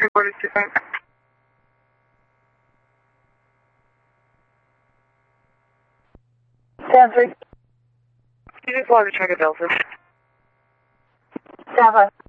Recorded different. Stand 3. You just wanted to check a Delta. Stand 5.